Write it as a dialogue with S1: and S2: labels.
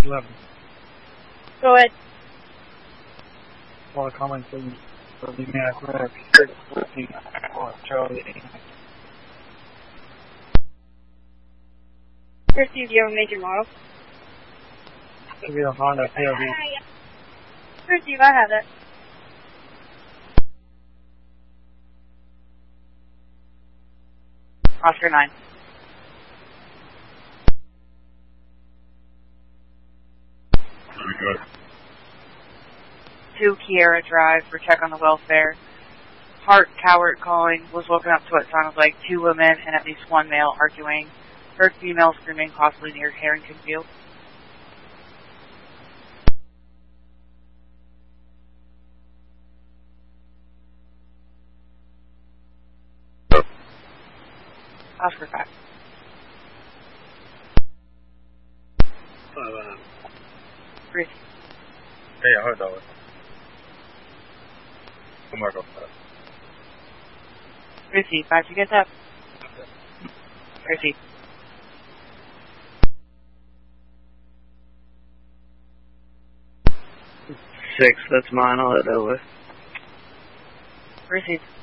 S1: 11.
S2: Go ahead.
S1: All comments in for the Mac 614 for Charlie.
S2: Christy, do you have a major model?
S1: It'll be a Honda CRV.
S2: Christy, I have it.
S3: Oscar 9.
S4: Very good.
S3: 2 Kiera Drive for check on the welfare. Hart Coward calling, was woken up to what sounded like 2 women and at least 1 male arguing. Heard female screaming possibly near Harrington Field. Oscar 5. Bruce.
S4: Hey, I heard that one. Come on, go for that.
S3: Brucey, 5 to get up. Brucey.
S5: 6, that's mine, I'll let that with.
S3: Brucey.